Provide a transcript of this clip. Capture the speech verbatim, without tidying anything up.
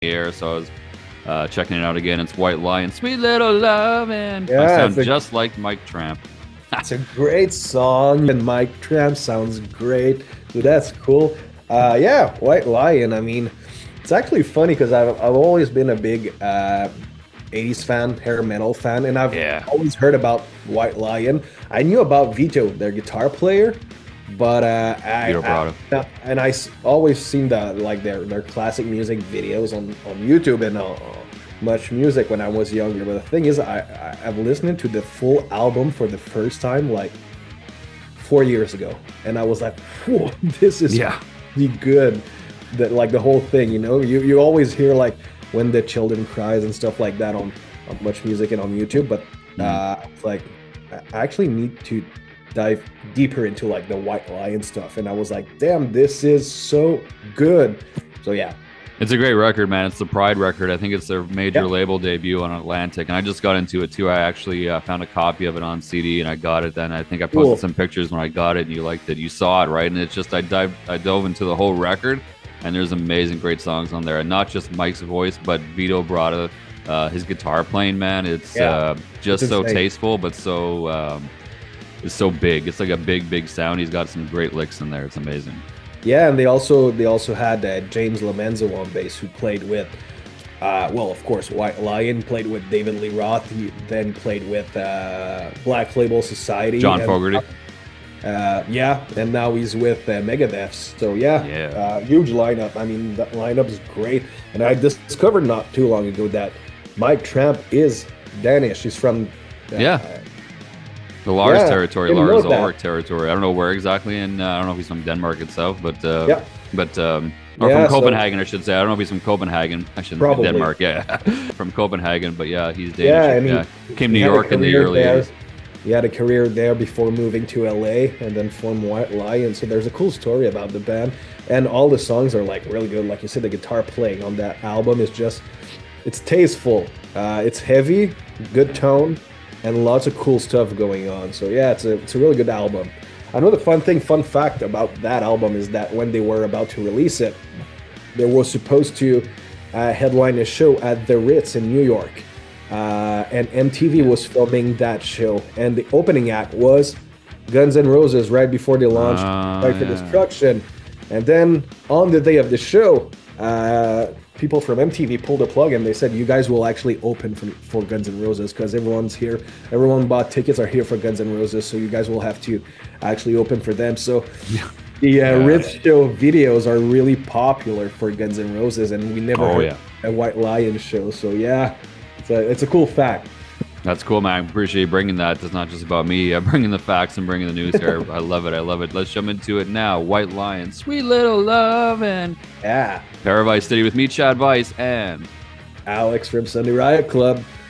air, so I was uh, checking it out again. It's White Lion, Sweet Little Lovin'. I Yeah, sound it's a just like Mike Tramp. it's a great song, and Mike Tramp sounds great. So that's cool. Uh, yeah, White Lion. I mean, it's actually funny because I've I've always been a big uh, eighties fan, hair metal fan, and I've Yeah, always heard about White Lion. I knew about Vito, their guitar player, but uh, I, Vito Bratta. I and I s- always seen the like their their classic music videos on on YouTube and uh, much music when I was younger. But the thing is, I, I I've listened to the full album for the first time like four years ago, and I was like, "Whoa, this is Yeah. pretty good." That like the whole thing, you know, you you always hear like when the children cries and stuff like that on, on much music and on YouTube, but uh, it's like I actually need to dive deeper into like the White Lion stuff, and I was like, "Damn, this is so good." So yeah, It's a great record, man. It's the Pride record. I think it's their major yeah, label debut on Atlantic, and I just got into it too. I actually uh, found a copy of it on C D, and I got it. Then I think I posted cool. some pictures when I got it, and you liked it. You saw it, right? And it's just I dived, I dove into the whole record, and there's amazing, great songs on there, and not just Mike's voice, but Vito Bratta, uh, his guitar playing, man. It's Yeah, uh, it's just so insane. tasteful, but so um, it's so big. It's like a big, big sound. He's got some great licks in there. It's amazing. Yeah, and they also they also had uh, James Lomenzo on bass, who played with, uh, well, of course, White Lion, played with David Lee Roth. He then played with uh, Black Label Society. John And Fogerty. Uh, yeah, and now he's with uh, Megadeth. So yeah, Yeah. uh, huge lineup. I mean, that lineup is great. And I discovered not too long ago that Mike Tramp is Danish. He's from uh, Yeah. The Lars yeah, territory, didn't know Lars that. Ulrich territory. I don't know where exactly, and uh, I don't know if he's from Denmark itself, but uh, Yeah, but um, or yeah. from So Copenhagen, I should say. I don't know if he's from Copenhagen. I shouldn't say probably, Denmark. Yeah, from Copenhagen, but yeah, he's yeah. Danish. I mean, Yeah, came to he had a York in the career early there. eighties. He had a career there before moving to L A and then formed White Lion. So there's a cool story about the band, and all the songs are like really good. Like you said, the guitar playing on that album is just, it's tasteful. Uh, it's heavy, good tone, and lots of cool stuff going on. So yeah, it's a it's a really good album. Another fun thing, fun fact about that album is that when they were about to release it, they were supposed to uh, headline a show at the Ritz in New York. Uh, and M T V was filming that show, and the opening act was Guns N' Roses right before they launched Ah, Fight for yeah. Destruction. And then on the day of the show, uh, people from M T V pulled the plug and they said, "You guys will actually open for, for Guns N' Roses because everyone's here. Everyone bought tickets are here for Guns N' Roses, so you guys will have to actually open for them." So the uh, Yeah. Ritz show videos are really popular for Guns N' Roses, and we never Oh, heard yeah. a White Lion show. So yeah, it's a it's a cool fact. That's cool, man. I appreciate you bringing that. It's not just about me. I'm bringing the facts and bringing the news here. I love it. I love it. Let's jump into it now. White Lion, Sweet Little Lovin'. Yeah, Paradise City with me, Chad Weiss, and Alex from Sunday Riot Club.